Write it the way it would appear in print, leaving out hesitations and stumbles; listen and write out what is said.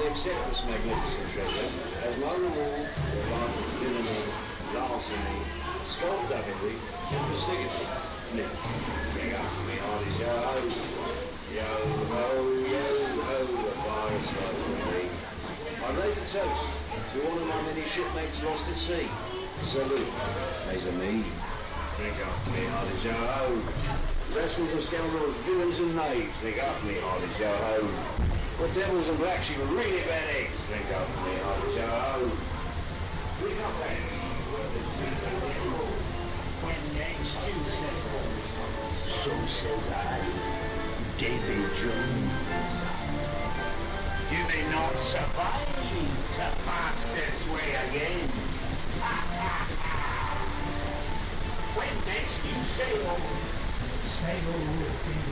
accept this magnificent treasure as my reward for life of criminal larceny, skullduggery, and festivity. Nick, bring up me hearties, yo-ho, yo-ho, yo-ho, the fire started with me. I raise a toast to all of my many shipmates lost at sea. Salute, as a me. Drink up me hearties, yo-ho. Rascals and scoundrels, villains and knaves, drink up me hearties, yo-ho. The devils and blacks, you really bad eggs, drink up me hearties, yo-ho. Drink up that. When next you says so says I, Davy Jones. You may not survive to pass this way again. When next you sail with